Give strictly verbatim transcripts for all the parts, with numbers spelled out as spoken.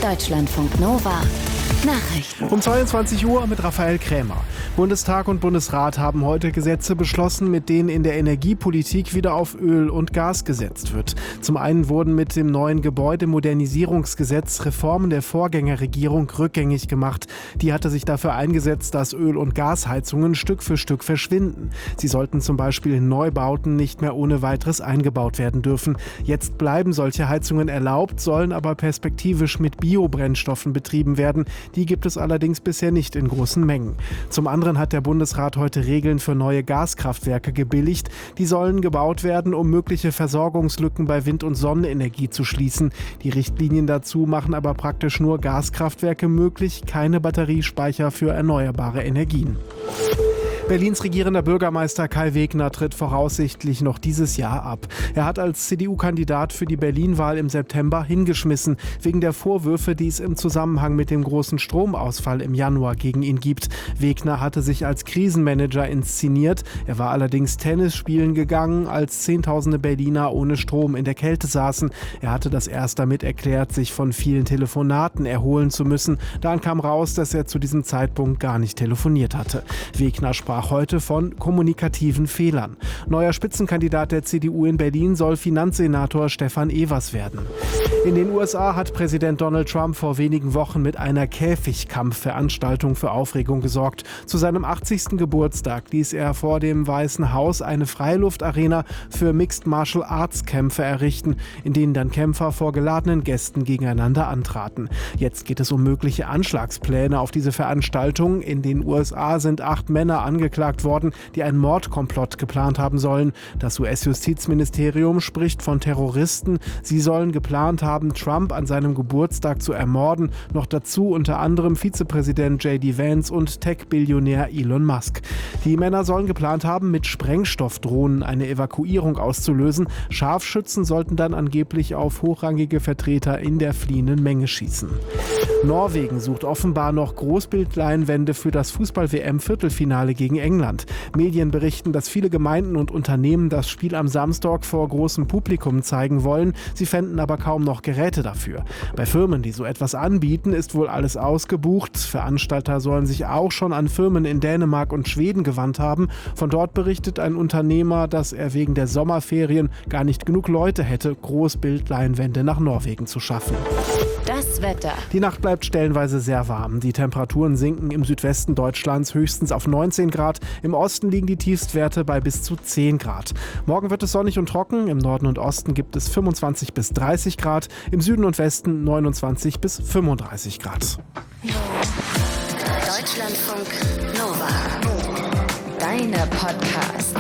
Deutschlandfunk Nova Nachrichten. Um zweiundzwanzig Uhr mit Raphael Krämer. Bundestag und Bundesrat haben heute Gesetze beschlossen, mit denen in der Energiepolitik wieder auf Öl und Gas gesetzt wird. Zum einen wurden mit dem neuen Gebäudemodernisierungsgesetz Reformen der Vorgängerregierung rückgängig gemacht. Die hatte sich dafür eingesetzt, dass Öl- und Gasheizungen Stück für Stück verschwinden. Sie sollten zum Beispiel in Neubauten nicht mehr ohne weiteres eingebaut werden dürfen. Jetzt bleiben solche Heizungen erlaubt, sollen aber perspektivisch mit Biobrennstoffen betrieben werden. Die gibt es allerdings bisher nicht in großen Mengen. Zum anderen hat der Bundesrat heute Regeln für neue Gaskraftwerke gebilligt. Die sollen gebaut werden, um mögliche Versorgungslücken bei Wind- und Sonnenenergie zu schließen. Die Richtlinien dazu machen aber praktisch nur Gaskraftwerke möglich, keine Batteriespeicher für erneuerbare Energien. Berlins regierender Bürgermeister Kai Wegner tritt voraussichtlich noch dieses Jahr ab. Er hat als C D U-Kandidat für die Berlin-Wahl im September hingeschmissen, wegen der Vorwürfe, die es im Zusammenhang mit dem großen Stromausfall im Januar gegen ihn gibt. Wegner hatte sich als Krisenmanager inszeniert. Er war allerdings Tennis spielen gegangen, als Zehntausende Berliner ohne Strom in der Kälte saßen. Er hatte das erst damit erklärt, sich von vielen Telefonaten erholen zu müssen. Dann kam raus, dass er zu diesem Zeitpunkt gar nicht telefoniert hatte. Wegner sprach heute von kommunikativen Fehlern. Neuer Spitzenkandidat der C D U in Berlin soll Finanzsenator Stefan Evers werden. In den U S A hat Präsident Donald Trump vor wenigen Wochen mit einer Käfigkampfveranstaltung für Aufregung gesorgt. Zu seinem achtzigsten Geburtstag ließ er vor dem Weißen Haus eine Freiluftarena für Mixed Martial Arts Kämpfe errichten, in denen dann Kämpfer vor geladenen Gästen gegeneinander antraten. Jetzt geht es um mögliche Anschlagspläne auf diese Veranstaltung. In den U S A sind acht Männer angeklagt worden, die einen Mordkomplott geplant haben sollen. Das U S-Justizministerium spricht von Terroristen. Sie sollen geplant haben, Trump an seinem Geburtstag zu ermorden. Noch dazu unter anderem Vizepräsident J D Vance und Tech-Billionär Elon Musk. Die Männer sollen geplant haben, mit Sprengstoffdrohnen eine Evakuierung auszulösen. Scharfschützen sollten dann angeblich auf hochrangige Vertreter in der fliehenden Menge schießen. Norwegen sucht offenbar noch Großbildleinwände für das Fußball-W M-Viertelfinale gegen England. Medien berichten, dass viele Gemeinden und Unternehmen das Spiel am Samstag vor großem Publikum zeigen wollen. Sie fänden aber kaum noch Geräte dafür. Bei Firmen, die so etwas anbieten, ist wohl alles ausgebucht. Veranstalter sollen sich auch schon an Firmen in Dänemark und Schweden gewandt haben. Von dort berichtet ein Unternehmer, dass er wegen der Sommerferien gar nicht genug Leute hätte, Großbildleinwände nach Norwegen zu schaffen. Das Wetter. Die Nacht bleibt stellenweise sehr warm. Die Temperaturen sinken im Südwesten Deutschlands höchstens auf neunzehn Grad. Im Osten liegen die Tiefstwerte bei bis zu zehn Grad. Morgen wird es sonnig und trocken. Im Norden und Osten gibt es fünfundzwanzig bis dreißig Grad. Im Süden und Westen neunundzwanzig bis fünfunddreißig Grad. Deutschlandfunk Nova. Deine Podcasts.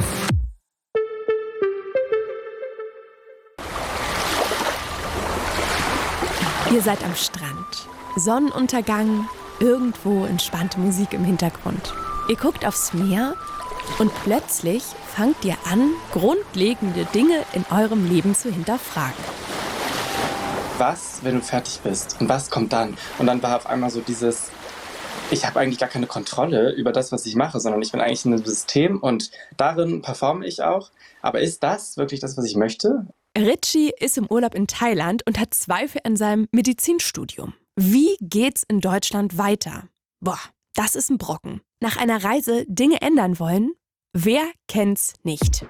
Ihr seid am Strand. Sonnenuntergang, irgendwo entspannte Musik im Hintergrund. Ihr guckt aufs Meer und plötzlich fangt ihr an, grundlegende Dinge in eurem Leben zu hinterfragen. Was, wenn du fertig bist? Und was kommt dann? Und dann war auf einmal so dieses, ich habe eigentlich gar keine Kontrolle über das, was ich mache, sondern ich bin eigentlich in einem System und darin performe ich auch. Aber ist das wirklich das, was ich möchte? Richie ist im Urlaub in Thailand und hat Zweifel an seinem Medizinstudium. Wie geht's in Deutschland weiter? Boah, das ist ein Brocken. Nach einer Reise Dinge ändern wollen? Wer kennt's nicht?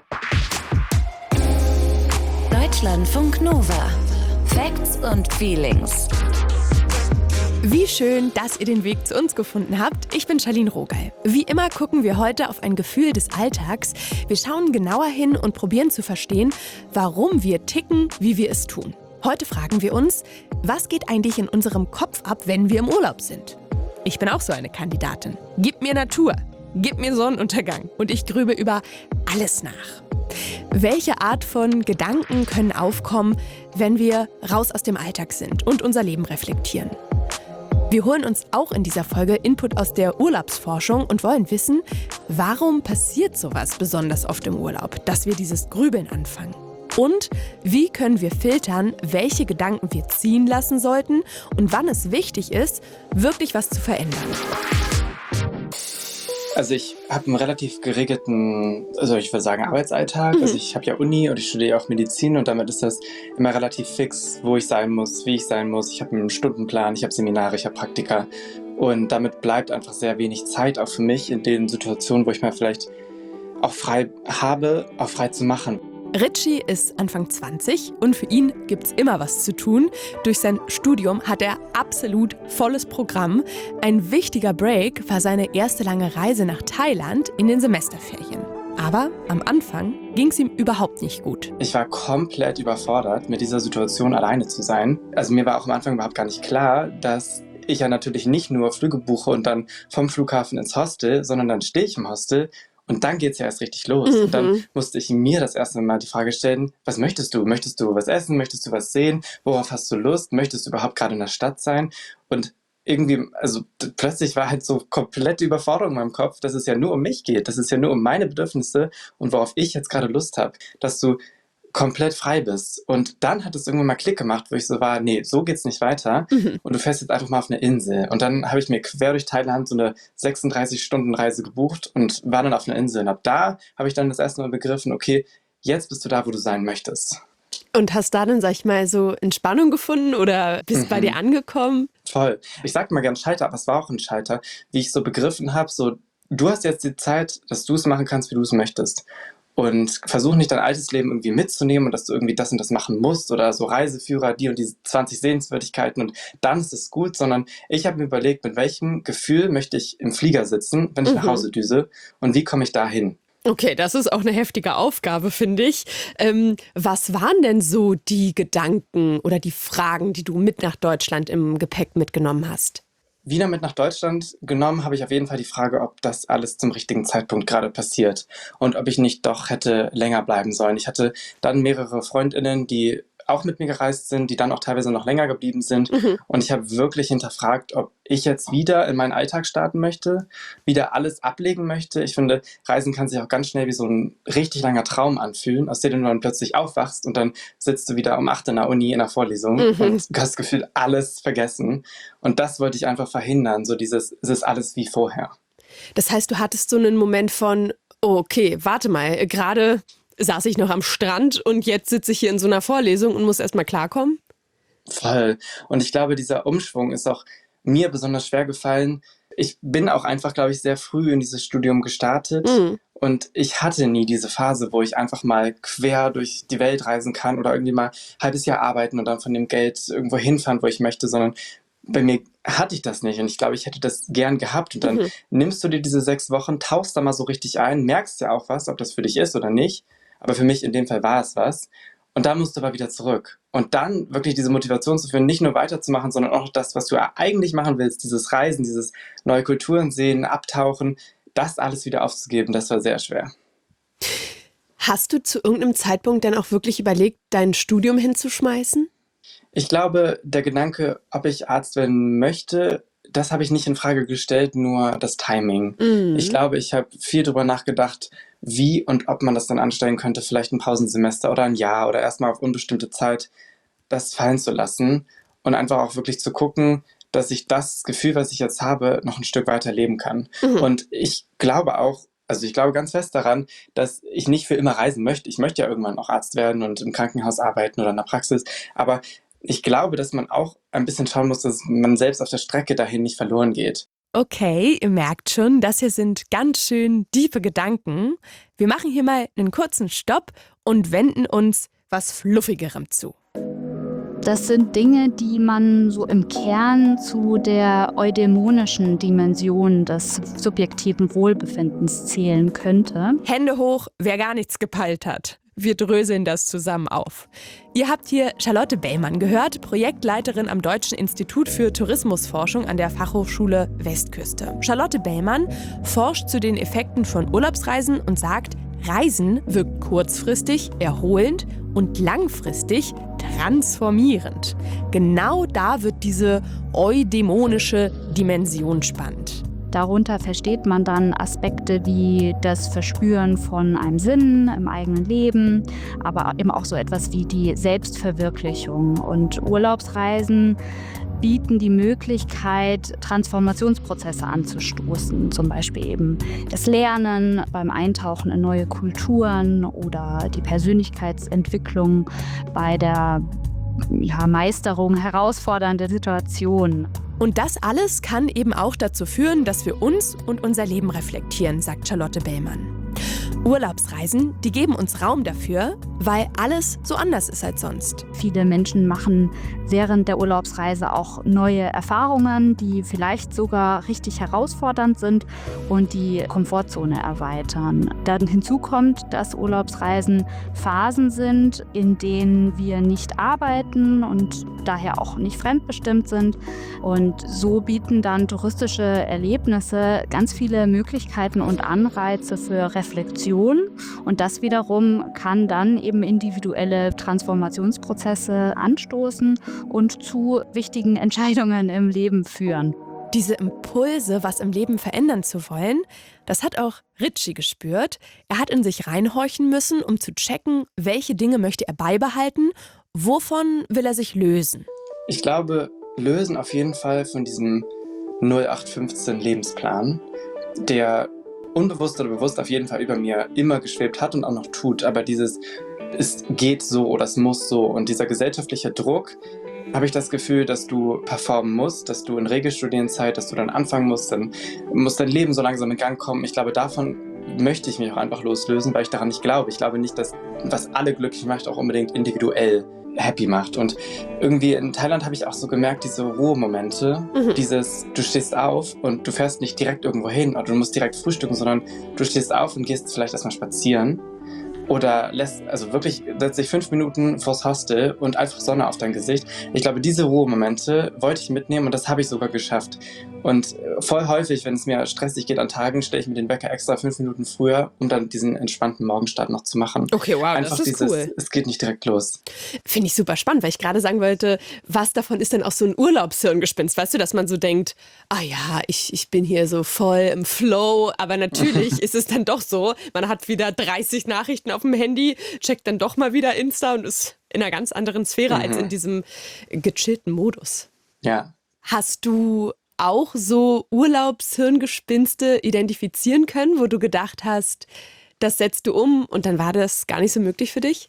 Deutschlandfunk Nova. Facts und Feelings. Wie schön, dass ihr den Weg zu uns gefunden habt. Ich bin Charlene Rogal. Wie immer gucken wir heute auf ein Gefühl des Alltags. Wir schauen genauer hin und probieren zu verstehen, warum wir ticken, wie wir es tun. Heute fragen wir uns, was geht eigentlich in unserem Kopf ab, wenn wir im Urlaub sind? Ich bin auch so eine Kandidatin. Gib mir Natur, gib mir Sonnenuntergang und ich grübe über alles nach. Welche Art von Gedanken können aufkommen, wenn wir raus aus dem Alltag sind und unser Leben reflektieren? Wir holen uns auch in dieser Folge Input aus der Urlaubsforschung und wollen wissen, warum passiert sowas besonders oft im Urlaub, dass wir dieses Grübeln anfangen. Und wie können wir filtern, welche Gedanken wir ziehen lassen sollten und wann es wichtig ist, wirklich was zu verändern. Also ich habe einen relativ geregelten, also ich würde sagen Arbeitsalltag. Mhm. Also ich habe ja Uni und ich studiere auch Medizin und damit ist das immer relativ fix, wo ich sein muss, wie ich sein muss. Ich habe einen Stundenplan, ich habe Seminare, ich habe Praktika und damit bleibt einfach sehr wenig Zeit auch für mich in den Situationen, wo ich mal vielleicht auch frei habe, auch frei zu machen. Richie ist Anfang zwanzig und für ihn gibt's immer was zu tun. Durch sein Studium hat er absolut volles Programm. Ein wichtiger Break war seine erste lange Reise nach Thailand in den Semesterferien. Aber am Anfang ging's ihm überhaupt nicht gut. Ich war komplett überfordert, mit dieser Situation alleine zu sein. Also mir war auch am Anfang überhaupt gar nicht klar, dass ich ja natürlich nicht nur Flüge buche und dann vom Flughafen ins Hostel, sondern dann stehe ich im Hostel. Und dann geht's ja erst richtig los. Mhm. Und dann musste ich mir das erste Mal die Frage stellen, was möchtest du? Möchtest du was essen? Möchtest du was sehen? Worauf hast du Lust? Möchtest du überhaupt gerade in der Stadt sein? Und irgendwie, also plötzlich war halt so komplette Überforderung in meinem Kopf, dass es ja nur um mich geht, dass es ja nur um meine Bedürfnisse und worauf ich jetzt gerade Lust habe, dass du komplett frei bist. Und dann hat es irgendwann mal Klick gemacht, wo ich so war, nee, so geht's nicht weiter. Mhm. Und du fährst jetzt einfach mal auf eine Insel. Und dann habe ich mir quer durch Thailand so eine sechsunddreißig-Stunden-Reise gebucht und war dann auf einer Insel. Und ab da habe ich dann das erste Mal begriffen, okay, jetzt bist du da, wo du sein möchtest. Und hast da dann, sag ich mal, so Entspannung gefunden oder bist mhm. bei dir angekommen? Voll. Ich sag mal gern Schalter, aber es war auch ein Schalter, wie ich so begriffen habe, so, du hast jetzt die Zeit, dass du es machen kannst, wie du es möchtest. Und versuch nicht dein altes Leben irgendwie mitzunehmen und dass du irgendwie das und das machen musst oder so Reiseführer, die und die zwanzig Sehenswürdigkeiten und dann ist es gut, sondern ich habe mir überlegt, mit welchem Gefühl möchte ich im Flieger sitzen, wenn ich mhm. nach Hause düse und wie komme ich da hin? Okay, das ist auch eine heftige Aufgabe, finde ich. Ähm, was waren denn so die Gedanken oder die Fragen, die du mit nach Deutschland im Gepäck mitgenommen hast? Wieder mit nach Deutschland genommen habe ich auf jeden Fall die Frage, ob das alles zum richtigen Zeitpunkt gerade passiert und ob ich nicht doch hätte länger bleiben sollen. Ich hatte dann mehrere FreundInnen, die auch mit mir gereist sind, die dann auch teilweise noch länger geblieben sind. Mhm. Und ich habe wirklich hinterfragt, ob ich jetzt wieder in meinen Alltag starten möchte, wieder alles ablegen möchte. Ich finde, Reisen kann sich auch ganz schnell wie so ein richtig langer Traum anfühlen, aus dem du dann plötzlich aufwachst und dann sitzt du wieder um acht in der Uni in der Vorlesung mhm. und du hast das Gefühl, alles vergessen. Und das wollte ich einfach verhindern, so dieses, es ist alles wie vorher. Das heißt, du hattest so einen Moment von, oh, okay, warte mal, gerade saß ich noch am Strand und jetzt sitze ich hier in so einer Vorlesung und muss erstmal klarkommen? Voll. Und ich glaube, dieser Umschwung ist auch mir besonders schwer gefallen. Ich bin auch einfach, glaube ich, sehr früh in dieses Studium gestartet. Mhm. Und ich hatte nie diese Phase, wo ich einfach mal quer durch die Welt reisen kann oder irgendwie mal ein halbes Jahr arbeiten und dann von dem Geld irgendwo hinfahren, wo ich möchte, sondern bei mir hatte ich das nicht und ich glaube, ich hätte das gern gehabt. Und dann mhm. nimmst du dir diese sechs Wochen, tauchst da mal so richtig ein, merkst ja auch was, ob das für dich ist oder nicht. Aber für mich in dem Fall war es was. Und dann musst du aber wieder zurück. Und dann wirklich diese Motivation zu führen, nicht nur weiterzumachen, sondern auch das, was du eigentlich machen willst, dieses Reisen, dieses neue Kulturen sehen, abtauchen, das alles wieder aufzugeben, das war sehr schwer. Hast du zu irgendeinem Zeitpunkt dann auch wirklich überlegt, dein Studium hinzuschmeißen? Ich glaube, der Gedanke, ob ich Arzt werden möchte, das habe ich nicht in Frage gestellt, nur das Timing. Mhm. Ich glaube, ich habe viel darüber nachgedacht, wie und ob man das dann anstellen könnte, vielleicht ein Pausensemester oder ein Jahr oder erstmal auf unbestimmte Zeit, das fallen zu lassen und einfach auch wirklich zu gucken, dass ich das Gefühl, was ich jetzt habe, noch ein Stück weiter leben kann. Mhm. Und ich glaube auch, also ich glaube ganz fest daran, dass ich nicht für immer reisen möchte. Ich möchte ja irgendwann auch Arzt werden und im Krankenhaus arbeiten oder in der Praxis, aber ich glaube, dass man auch ein bisschen schauen muss, dass man selbst auf der Strecke dahin nicht verloren geht. Okay, ihr merkt schon, das hier sind ganz schön tiefe Gedanken. Wir machen hier mal einen kurzen Stopp und wenden uns was Fluffigerem zu. Das sind Dinge, die man so im Kern zu der eudämonischen Dimension des subjektiven Wohlbefindens zählen könnte. Hände hoch, wer gar nichts gepeilt hat. Wir dröseln das zusammen auf. Ihr habt hier Charlotte Bellmann gehört, Projektleiterin am Deutschen Institut für Tourismusforschung an der Fachhochschule Westküste. Charlotte Bellmann forscht zu den Effekten von Urlaubsreisen und sagt, Reisen wirkt kurzfristig, erholend und langfristig transformierend. Genau da wird diese eudämonische Dimension spannend. Darunter versteht man dann Aspekte wie das Verspüren von einem Sinn im eigenen Leben, aber eben auch so etwas wie die Selbstverwirklichung. Und Urlaubsreisen bieten die Möglichkeit, Transformationsprozesse anzustoßen. Zum Beispiel eben das Lernen beim Eintauchen in neue Kulturen oder die Persönlichkeitsentwicklung bei der ja, Meisterung herausfordernder Situationen. Und das alles kann eben auch dazu führen, dass wir uns und unser Leben reflektieren, sagt Charlotte Bellmann. Urlaubsreisen, die geben uns Raum dafür, weil alles so anders ist als sonst. Viele Menschen machen während der Urlaubsreise auch neue Erfahrungen, die vielleicht sogar richtig herausfordernd sind und die Komfortzone erweitern. Dann hinzu kommt, dass Urlaubsreisen Phasen sind, in denen wir nicht arbeiten und daher auch nicht fremdbestimmt sind. Und so bieten dann touristische Erlebnisse ganz viele Möglichkeiten und Anreize für Reflexion. Und das wiederum kann dann eben individuelle Transformationsprozesse anstoßen und zu wichtigen Entscheidungen im Leben führen. Diese Impulse, was im Leben verändern zu wollen, das hat auch Ritchie gespürt. Er hat in sich reinhorchen müssen, um zu checken, welche Dinge möchte er beibehalten, wovon will er sich lösen. Ich glaube, lösen auf jeden Fall von diesem null acht fünfzehn Lebensplan, der unbewusst oder bewusst auf jeden Fall über mir immer geschwebt hat und auch noch tut. Aber dieses, es geht so oder es muss so und dieser gesellschaftliche Druck, habe ich das Gefühl, dass du performen musst, dass du in Regelstudienzeit, dass du dann anfangen musst, dann muss dein Leben so langsam in Gang kommen. Ich glaube, davon möchte ich mich auch einfach loslösen, weil ich daran nicht glaube. Ich glaube nicht, dass was alle glücklich macht, auch unbedingt individuell happy macht. Und irgendwie in Thailand habe ich auch so gemerkt, diese Ruhemomente, mhm. dieses, du stehst auf und du fährst nicht direkt irgendwo hin oder du musst direkt frühstücken, sondern du stehst auf und gehst vielleicht erstmal spazieren oder lässt, also wirklich setzt dich fünf Minuten vors Hostel und einfach Sonne auf dein Gesicht. Ich glaube, diese Ruhemomente wollte ich mitnehmen und das habe ich sogar geschafft. Und voll häufig, wenn es mir stressig geht an Tagen, stelle ich mir den Wecker extra fünf Minuten früher, um dann diesen entspannten Morgenstart noch zu machen. Okay, wow, einfach das ist dieses, cool. Es geht nicht direkt los. Finde ich super spannend, weil ich gerade sagen wollte, was davon ist denn auch so ein Urlaubshirngespinst? Weißt du, dass man so denkt, ah ja, ich, ich bin hier so voll im Flow, aber natürlich ist es dann doch so, man hat wieder dreißig Nachrichten auf dem Handy, checkt dann doch mal wieder Insta und ist in einer ganz anderen Sphäre mhm. als in diesem gechillten Modus. Ja. Hast du auch so Urlaubshirngespinste identifizieren können, wo du gedacht hast, das setzt du um und dann war das gar nicht so möglich für dich?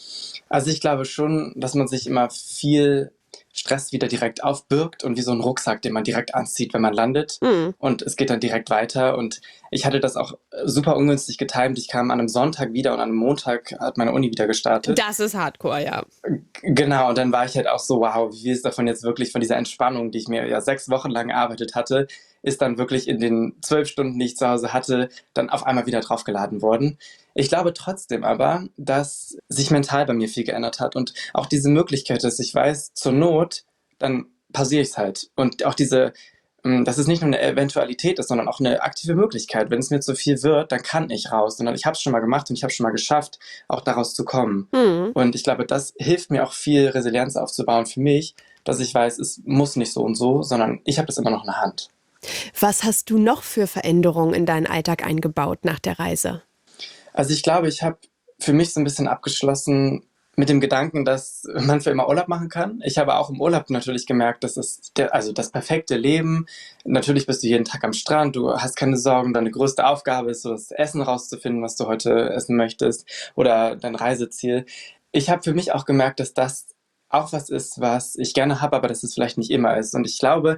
Also ich glaube schon, dass man sich immer viel Stress wieder direkt aufbürgt und wie so ein Rucksack, den man direkt anzieht, wenn man landet. Mhm. Und es geht dann direkt weiter. Und ich hatte das auch super ungünstig getimt. Ich kam an einem Sonntag wieder und an einem Montag hat meine Uni wieder gestartet. Das ist Hardcore, ja. Genau, und dann war ich halt auch so, wow, wie ist davon jetzt wirklich, von dieser Entspannung, die ich mir ja sechs Wochen lang erarbeitet hatte, ist dann wirklich in den zwölf Stunden, die ich zu Hause hatte, dann auf einmal wieder draufgeladen worden. Ich glaube trotzdem aber, dass sich mental bei mir viel geändert hat und auch diese Möglichkeit, dass ich weiß, zur Not, dann pausiere ich es halt. Und auch diese, dass es nicht nur eine Eventualität ist, sondern auch eine aktive Möglichkeit. Wenn es mir zu viel wird, dann kann ich raus. Sondern ich habe es schon mal gemacht und ich habe schon mal geschafft, auch daraus zu kommen. Mhm. Und ich glaube, das hilft mir auch viel, Resilienz aufzubauen für mich, dass ich weiß, es muss nicht so und so, sondern ich habe das immer noch in der Hand. Was hast du noch für Veränderungen in deinen Alltag eingebaut nach der Reise? Also ich glaube, ich habe für mich so ein bisschen abgeschlossen mit dem Gedanken, dass man für immer Urlaub machen kann. Ich habe auch im Urlaub natürlich gemerkt, das ist der, also das perfekte Leben. Natürlich bist du jeden Tag am Strand, du hast keine Sorgen, deine größte Aufgabe ist so das Essen rauszufinden, was du heute essen möchtest oder dein Reiseziel. Ich habe für mich auch gemerkt, dass das auch was ist, was ich gerne habe, aber dass es vielleicht nicht immer ist. Und ich glaube,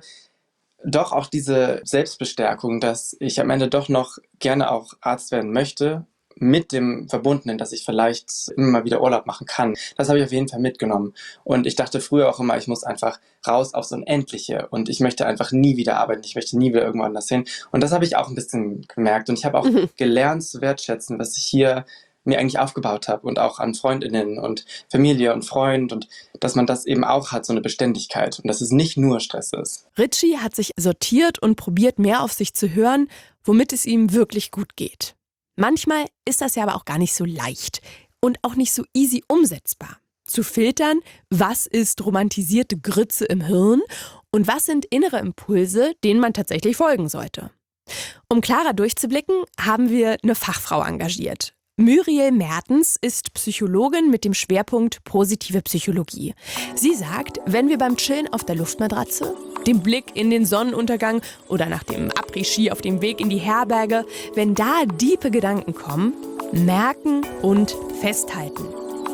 doch auch diese Selbstbestärkung, dass ich am Ende doch noch gerne auch Arzt werden möchte, mit dem Verbundenen, dass ich vielleicht immer mal wieder Urlaub machen kann. Das habe ich auf jeden Fall mitgenommen. Und ich dachte früher auch immer, ich muss einfach raus aufs Unendliche und ich möchte einfach nie wieder arbeiten, ich möchte nie wieder irgendwo anders hin. Und das habe ich auch ein bisschen gemerkt. Und ich habe auch mhm. gelernt zu wertschätzen, was ich hier mir eigentlich aufgebaut habe und auch an Freundinnen und Familie und Freund und dass man das eben auch hat, so eine Beständigkeit und dass es nicht nur Stress ist. Ritchie hat sich sortiert und probiert mehr auf sich zu hören, womit es ihm wirklich gut geht. Manchmal ist das ja aber auch gar nicht so leicht und auch nicht so easy umsetzbar. Zu filtern, was ist romantisierte Grütze im Hirn und was sind innere Impulse, denen man tatsächlich folgen sollte. Um klarer durchzublicken, haben wir eine Fachfrau engagiert. Muriel Mertens ist Psychologin mit dem Schwerpunkt positive Psychologie. Sie sagt, wenn wir beim Chillen auf der Luftmatratze, dem Blick in den Sonnenuntergang oder nach dem Après-Ski auf dem Weg in die Herberge, wenn da diepe Gedanken kommen, merken und festhalten.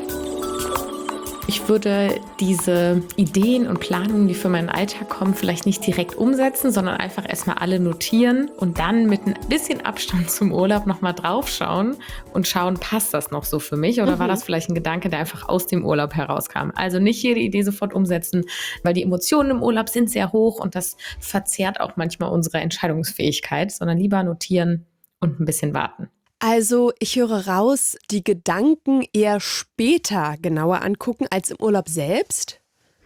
Ich würde diese Ideen und Planungen, die für meinen Alltag kommen, vielleicht nicht direkt umsetzen, sondern einfach erstmal alle notieren und dann mit ein bisschen Abstand zum Urlaub nochmal draufschauen und schauen, passt das noch so für mich oder mhm. war das vielleicht ein Gedanke, der einfach aus dem Urlaub herauskam. Also nicht jede Idee sofort umsetzen, weil die Emotionen im Urlaub sind sehr hoch und das verzerrt auch manchmal unsere Entscheidungsfähigkeit, sondern lieber notieren und ein bisschen warten. Also ich höre raus, die Gedanken eher später genauer angucken als im Urlaub selbst?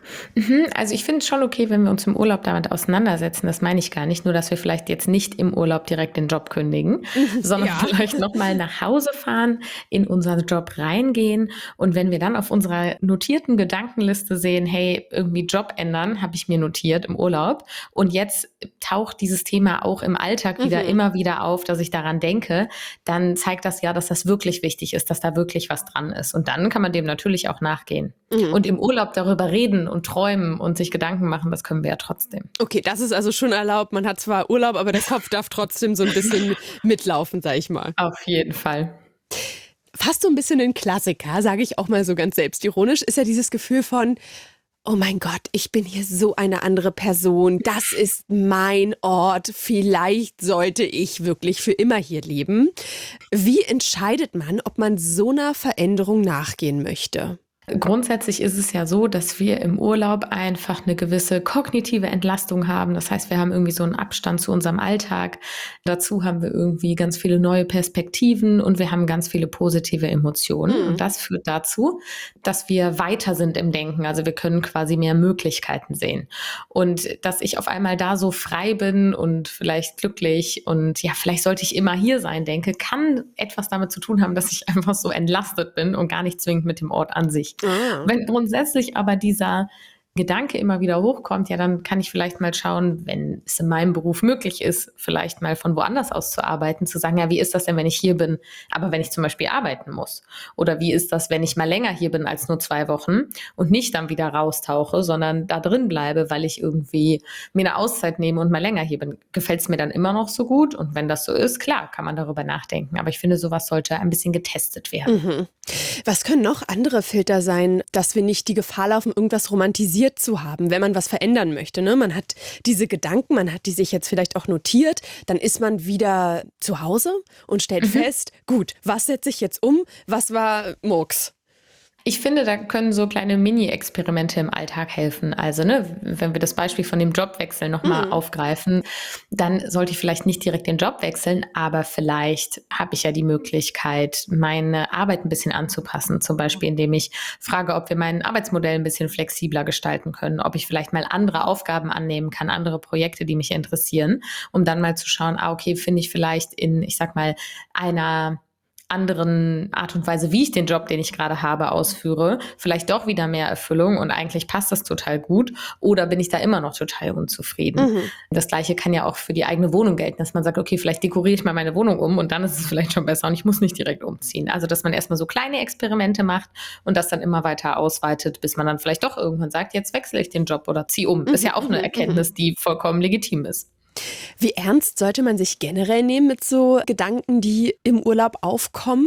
Also ich finde es schon okay, wenn wir uns im Urlaub damit auseinandersetzen. Das meine ich gar nicht. Nur, dass wir vielleicht jetzt nicht im Urlaub direkt den Job kündigen, sondern ja. vielleicht nochmal nach Hause fahren, in unseren Job reingehen. Und wenn wir dann auf unserer notierten Gedankenliste sehen, hey, irgendwie Job ändern, habe ich mir notiert im Urlaub. Und jetzt taucht dieses Thema auch im Alltag wieder mhm. immer wieder auf, dass ich daran denke, dann zeigt das ja, dass das wirklich wichtig ist, dass da wirklich was dran ist. Und dann kann man dem natürlich auch nachgehen. Mhm. Und im Urlaub darüber reden und träumen und sich Gedanken machen, das können wir ja trotzdem. Okay, das ist also schon erlaubt. Man hat zwar Urlaub, aber der Kopf darf trotzdem so ein bisschen mitlaufen, sag ich mal. Auf jeden Fall. Fast so ein bisschen ein Klassiker, sage ich auch mal so ganz selbstironisch, ist ja dieses Gefühl von, oh mein Gott, ich bin hier so eine andere Person. Das ist mein Ort. Vielleicht sollte ich wirklich für immer hier leben. Wie entscheidet man, ob man so einer Veränderung nachgehen möchte? Grundsätzlich ist es ja so, dass wir im Urlaub einfach eine gewisse kognitive Entlastung haben. Das heißt, wir haben irgendwie so einen Abstand zu unserem Alltag. Dazu haben wir irgendwie ganz viele neue Perspektiven und wir haben ganz viele positive Emotionen. Mhm. Und das führt dazu, dass wir weiter sind im Denken. Also wir können quasi mehr Möglichkeiten sehen. Und dass ich auf einmal da so frei bin und vielleicht glücklich und ja, vielleicht sollte ich immer hier sein, denke, kann etwas damit zu tun haben, dass ich einfach so entlastet bin und gar nicht zwingend mit dem Ort an sich. Ah. Wenn grundsätzlich aber dieser Gedanke immer wieder hochkommt, ja, dann kann ich vielleicht mal schauen, wenn es in meinem Beruf möglich ist, vielleicht mal von woanders aus zu arbeiten, zu sagen, ja, wie ist das denn, wenn ich hier bin, aber wenn ich zum Beispiel arbeiten muss? Oder wie ist das, wenn ich mal länger hier bin als nur zwei Wochen und nicht dann wieder raustauche, sondern da drin bleibe, weil ich irgendwie mir eine Auszeit nehme und mal länger hier bin? Gefällt es mir dann immer noch so gut? Und wenn das so ist, klar, kann man darüber nachdenken. Aber ich finde, sowas sollte ein bisschen getestet werden. Mhm. Was können noch andere Filter sein, dass wir nicht die Gefahr laufen, irgendwas romantisiert zu haben, wenn man was verändern möchte, ne? Man hat diese Gedanken, man hat die sich jetzt vielleicht auch notiert, dann ist man wieder zu Hause und stellt mhm. fest, gut, was setze ich jetzt um, was war Murks? Ich finde, da können so kleine Mini-Experimente im Alltag helfen. Also, ne, wenn wir das Beispiel von dem Jobwechsel nochmal mhm. aufgreifen, dann sollte ich vielleicht nicht direkt den Job wechseln, aber vielleicht habe ich ja die Möglichkeit, meine Arbeit ein bisschen anzupassen. Zum Beispiel, indem ich frage, ob wir mein Arbeitsmodell ein bisschen flexibler gestalten können, ob ich vielleicht mal andere Aufgaben annehmen kann, andere Projekte, die mich interessieren, um dann mal zu schauen, ah, okay, finde ich vielleicht in, ich sag mal, einer anderen Art und Weise, wie ich den Job, den ich gerade habe, ausführe, vielleicht doch wieder mehr Erfüllung und eigentlich passt das total gut oder bin ich da immer noch total unzufrieden. Mhm. Das Gleiche kann ja auch für die eigene Wohnung gelten, dass man sagt, okay, vielleicht dekoriere ich mal meine Wohnung um und dann ist es vielleicht schon besser und ich muss nicht direkt umziehen. Also, dass man erstmal so kleine Experimente macht und das dann immer weiter ausweitet, bis man dann vielleicht doch irgendwann sagt, jetzt wechsle ich den Job oder ziehe um. Mhm. Ist ja auch eine Erkenntnis, die vollkommen legitim ist. Wie ernst sollte man sich generell nehmen mit so Gedanken, die im Urlaub aufkommen?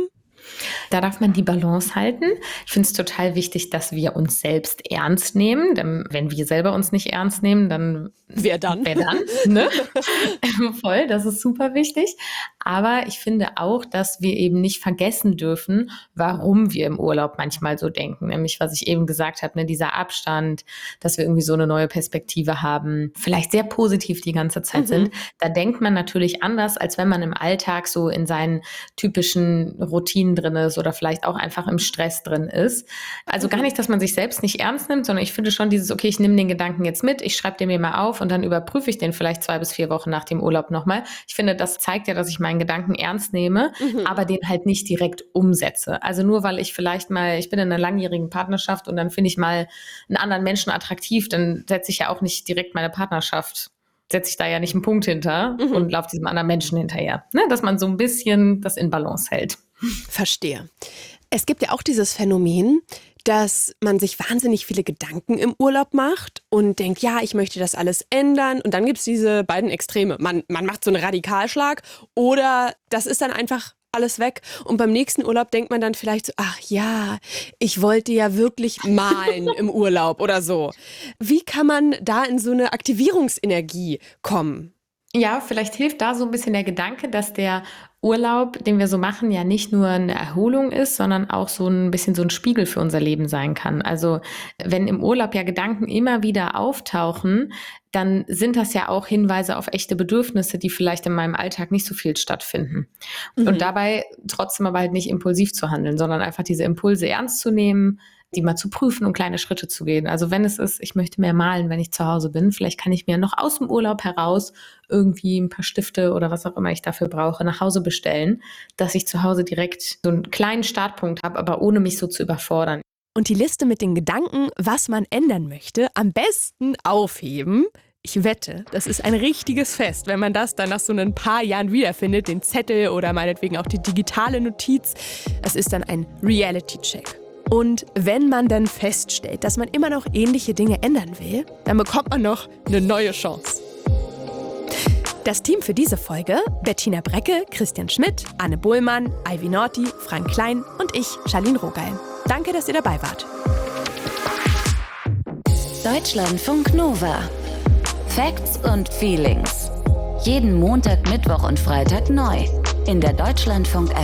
Da darf man die Balance halten. Ich finde es total wichtig, dass wir uns selbst ernst nehmen. Denn wenn wir selber uns nicht ernst nehmen, dann wer dann? Wer dann? Ne? Voll, das ist super wichtig. Aber ich finde auch, dass wir eben nicht vergessen dürfen, warum wir im Urlaub manchmal so denken. Nämlich, was ich eben gesagt habe, ne, dieser Abstand, dass wir irgendwie so eine neue Perspektive haben, vielleicht sehr positiv die ganze Zeit mhm. sind. Da denkt man natürlich anders, als wenn man im Alltag so in seinen typischen Routinen drin ist oder vielleicht auch einfach im Stress drin ist. Also gar nicht, dass man sich selbst nicht ernst nimmt, sondern ich finde schon dieses, okay, ich nehme den Gedanken jetzt mit, ich schreibe den mir mal auf und dann überprüfe ich den vielleicht zwei bis vier Wochen nach dem Urlaub nochmal. Ich finde, das zeigt ja, dass ich meinen Gedanken ernst nehme, mhm. aber den halt nicht direkt umsetze. Also nur, weil ich vielleicht mal, ich bin in einer langjährigen Partnerschaft und dann finde ich mal einen anderen Menschen attraktiv, dann setze ich ja auch nicht direkt meine Partnerschaft, setze ich da ja nicht einen Punkt hinter mhm. und laufe diesem anderen Menschen hinterher. Ne? Dass man so ein bisschen das in Balance hält. Verstehe. Es gibt ja auch dieses Phänomen, dass man sich wahnsinnig viele Gedanken im Urlaub macht und denkt, ja, ich möchte das alles ändern. Und dann gibt es diese beiden Extreme. Man, man macht so einen Radikalschlag oder das ist dann einfach alles weg. Und beim nächsten Urlaub denkt man dann vielleicht so, ach ja, ich wollte ja wirklich malen im Urlaub oder so. Wie kann man da in so eine Aktivierungsenergie kommen? Ja, vielleicht hilft da so ein bisschen der Gedanke, dass der Urlaub, den wir so machen, ja nicht nur eine Erholung ist, sondern auch so ein bisschen so ein Spiegel für unser Leben sein kann. Also wenn im Urlaub ja Gedanken immer wieder auftauchen, dann sind das ja auch Hinweise auf echte Bedürfnisse, die vielleicht in meinem Alltag nicht so viel stattfinden. Mhm. Und dabei trotzdem aber halt nicht impulsiv zu handeln, sondern einfach diese Impulse ernst zu nehmen, die mal zu prüfen und kleine Schritte zu gehen. Also wenn es ist, ich möchte mehr malen, wenn ich zu Hause bin, vielleicht kann ich mir noch aus dem Urlaub heraus irgendwie ein paar Stifte oder was auch immer ich dafür brauche, nach Hause bestellen, dass ich zu Hause direkt so einen kleinen Startpunkt habe, aber ohne mich so zu überfordern. Und die Liste mit den Gedanken, was man ändern möchte, am besten aufheben. Ich wette, das ist ein richtiges Fest, wenn man das dann nach so ein paar Jahren wiederfindet, den Zettel oder meinetwegen auch die digitale Notiz. Das ist dann ein Reality-Check. Und wenn man dann feststellt, dass man immer noch ähnliche Dinge ändern will, dann bekommt man noch eine neue Chance. Das Team für diese Folge: Bettina Brecke, Christian Schmidt, Anne Bohlmann, Ivy Norti, Frank Klein und ich, Charlene Rogal. Danke, dass ihr dabei wart. Deutschlandfunk Nova. Facts und Feelings. Jeden Montag, Mittwoch und Freitag neu. In der Deutschlandfunk-App.